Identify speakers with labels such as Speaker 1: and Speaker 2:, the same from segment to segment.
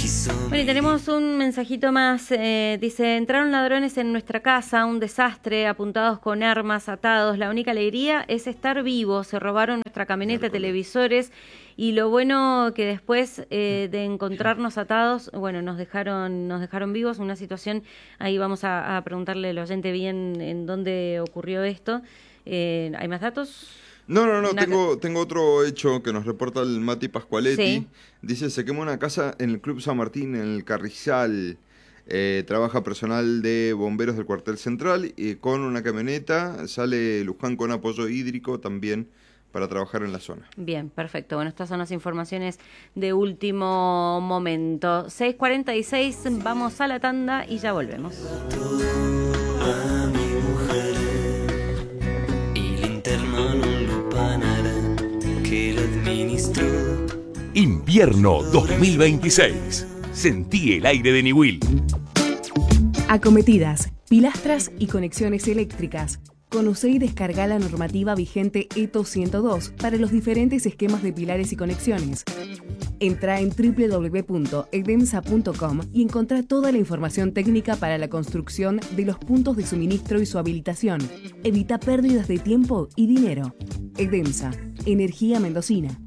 Speaker 1: Bueno, y tenemos un mensajito más. Dice, entraron ladrones en nuestra casa, un desastre, apuntados con armas, atados. La única alegría es estar vivos. Se robaron nuestra camioneta, televisores, y lo bueno que después de encontrarnos atados, bueno, nos dejaron vivos. Una situación, ahí vamos a preguntarle al oyente bien en dónde ocurrió esto. ¿Hay más datos?
Speaker 2: No, tengo otro hecho que nos reporta el Mati Pascualetti.
Speaker 1: Sí.
Speaker 2: Dice, se quemó una casa en el Club San Martín, en el Carrizal. Trabaja personal de bomberos del cuartel central con una camioneta. Sale Luján con apoyo hídrico también para trabajar en la zona.
Speaker 1: Bien, perfecto. Bueno, estas son las informaciones de último momento. 6:46, vamos a la tanda y ya volvemos.
Speaker 3: Invierno 2026. Sentí el aire de Niwil.
Speaker 4: Acometidas, pilastras y conexiones eléctricas. Conocé y descarga la normativa vigente ETO 102 para los diferentes esquemas de pilares y conexiones. Entra en www.edemsa.com y encontrá toda la información técnica para la construcción de los puntos de suministro y su habilitación. Evita pérdidas de tiempo y dinero. Edemsa, energía mendocina.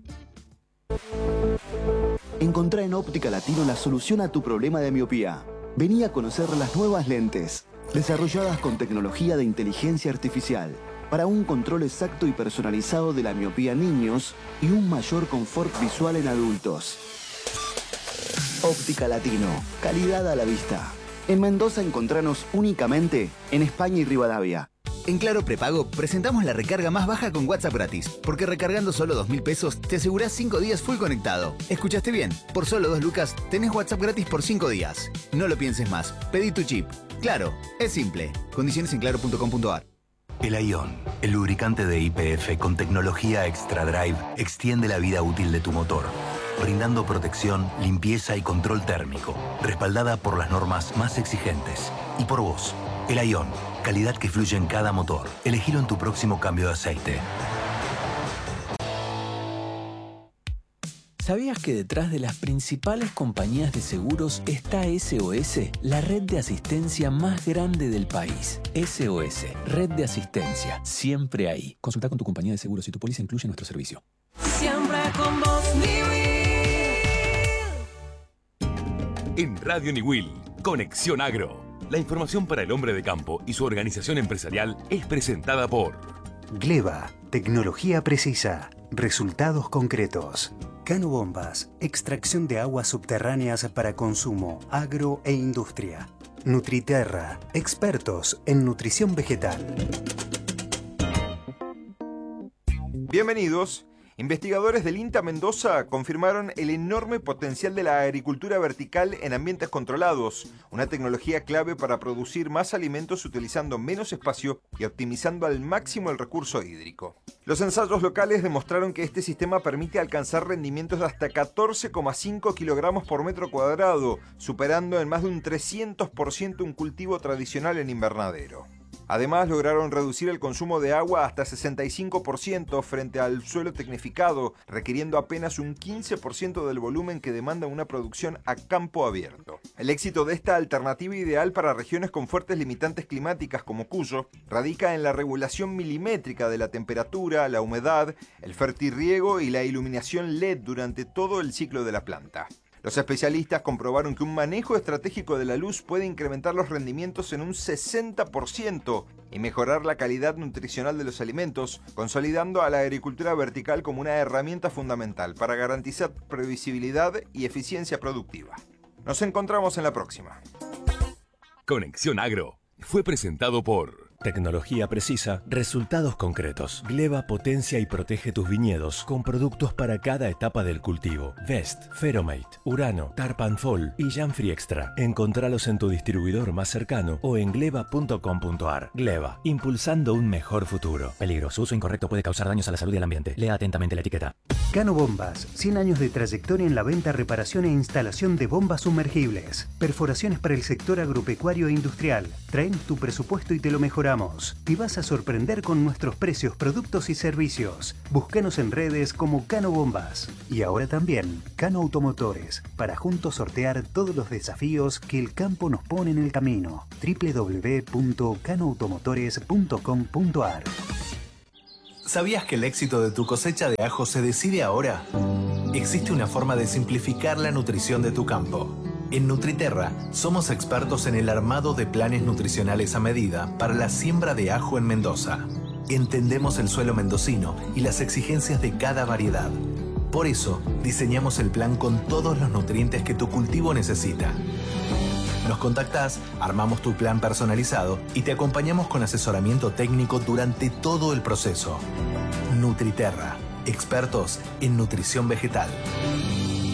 Speaker 5: Encontrá en Óptica Latino la solución a tu problema de miopía. Vení a conocer las nuevas lentes, desarrolladas con tecnología de inteligencia artificial, para un control exacto y personalizado de la miopía en niños y un mayor confort visual en adultos. Óptica Latino, calidad a la vista. En Mendoza encontranos únicamente en España y Rivadavia.
Speaker 6: En Claro Prepago presentamos la recarga más baja con WhatsApp gratis, porque recargando solo 2.000 pesos te asegurás 5 días full conectado. ¿Escuchaste bien? Por solo 2 lucas tenés WhatsApp gratis por 5 días. No lo pienses más, pedí tu chip. Claro, es simple. Condiciones en claro.com.ar.
Speaker 7: El Ion, el lubricante de YPF con tecnología Extra Drive, extiende la vida útil de tu motor, brindando protección, limpieza y control térmico, respaldada por las normas más exigentes. Y por vos, el Ion, calidad que fluye en cada motor. Elegilo en tu próximo cambio de aceite.
Speaker 8: ¿Sabías que detrás de las principales compañías de seguros está SOS, la red de asistencia más grande del país? SOS, red de asistencia, siempre ahí. Consulta con tu compañía de seguros si tu póliza incluye nuestro servicio.
Speaker 9: Siempre con vos, Niwil.
Speaker 3: En Radio Niwil, Conexión Agro. La información para el hombre de campo y su organización empresarial es presentada por
Speaker 10: Gleba, tecnología precisa, resultados concretos. Cano Bombas, extracción de aguas subterráneas para consumo, agro e industria. Nutriterra, expertos en nutrición vegetal.
Speaker 2: Bienvenidos. Investigadores del INTA Mendoza confirmaron el enorme potencial de la agricultura vertical en ambientes controlados, una tecnología clave para producir más alimentos utilizando menos espacio y optimizando al máximo el recurso hídrico. Los ensayos locales demostraron que este sistema permite alcanzar rendimientos de hasta 14,5 kilogramos por metro cuadrado, superando en más de un 300% un cultivo tradicional en invernadero. Además, lograron reducir el consumo de agua hasta 65% frente al suelo tecnificado, requiriendo apenas un 15% del volumen que demanda una producción a campo abierto. El éxito de esta alternativa ideal para regiones con fuertes limitantes climáticas como Cuyo radica en la regulación milimétrica de la temperatura, la humedad, el fertirriego y la iluminación LED durante todo el ciclo de la planta. Los especialistas comprobaron que un manejo estratégico de la luz puede incrementar los rendimientos en un 60% y mejorar la calidad nutricional de los alimentos, consolidando a la agricultura vertical como una herramienta fundamental para garantizar previsibilidad y eficiencia productiva. Nos encontramos en la próxima.
Speaker 3: Conexión Agro fue presentado por
Speaker 11: Tecnología precisa, resultados concretos. Gleba potencia y protege tus viñedos con productos para cada etapa del cultivo. Vest, Feromate, Urano, Tarpanfol y Janfree Extra. Encontralos en tu distribuidor más cercano o en gleba.com.ar. Gleba, impulsando un mejor futuro. Peligro, su uso incorrecto puede causar daños a la salud y al ambiente. Lea atentamente la etiqueta.
Speaker 10: Cano Bombas, 100 años de trayectoria en la venta, reparación e instalación de bombas sumergibles. Perforaciones para el sector agropecuario e industrial. Traen tu presupuesto y te lo mejoramos. esperamos. Te vas a sorprender con nuestros precios, productos y servicios. Búscanos en redes como Cano Bombas. Y ahora también Cano Automotores, para juntos sortear todos los desafíos que el campo nos pone en el camino. www.canoautomotores.com.ar.
Speaker 12: ¿Sabías que el éxito de tu cosecha de ajo se decide ahora? Existe una forma de simplificar la nutrición de tu campo. En Nutriterra somos expertos en el armado de planes nutricionales a medida para la siembra de ajo en Mendoza. Entendemos el suelo mendocino y las exigencias de cada variedad. Por eso, diseñamos el plan con todos los nutrientes que tu cultivo necesita. Nos contactás, armamos tu plan personalizado y te acompañamos con asesoramiento técnico durante todo el proceso. Nutriterra, expertos en nutrición vegetal.